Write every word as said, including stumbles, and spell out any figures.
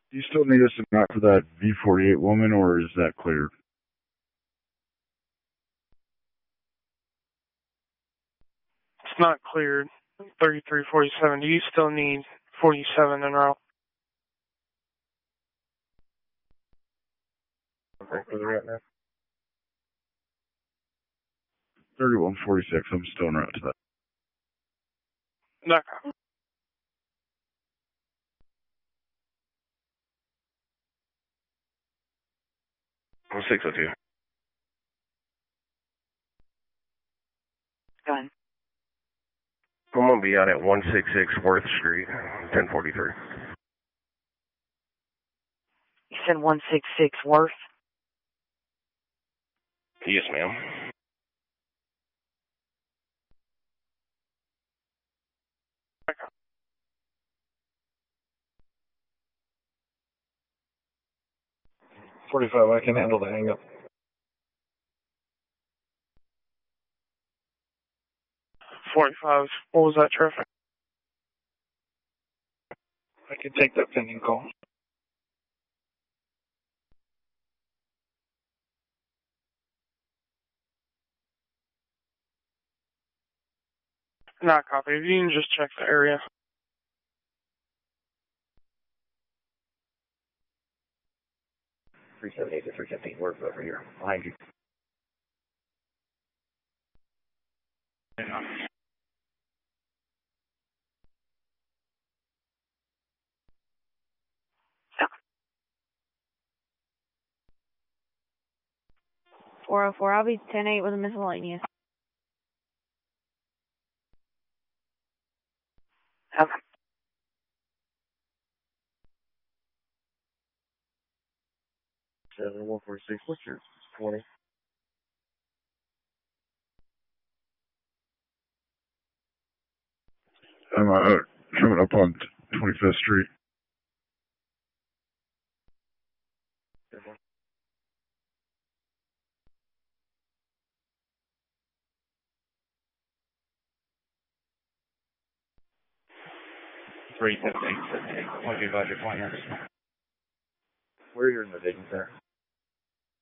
Do you still need us to map for that V forty-eight woman, or is that cleared? It's not cleared. thirty-three forty-seven. Do you still need forty-seven en route? Okay, for the route now. thirty-one forty-six. I'm still en route to that. No. I'm six oh two. Go ahead. I'm going to be out at one sixty-six Worth Street, ten forty-three. You said one sixty-six Worth? Yes, ma'am. forty-five, I can handle the hang up. forty-five. What was that traffic? I can take that pending call. Not copy. If you can just check the area. three seventy-eight to three fifteen Worth over here, behind you. four oh four, I'll be ten eight with a miscellaneous. Okay. seven one forty-six, what's your twenty? I'm uh, coming up on twenty-fifth Street. three fifteen. What's your budget point here? Where are you in the digging center?